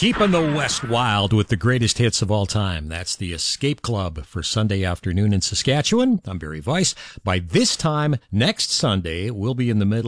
Keeping the West wild with the greatest hits of all time. That's the Escape Club for Sunday afternoon in Saskatchewan. I'm Barry Weiss. By this time next Sunday, we'll be in the middle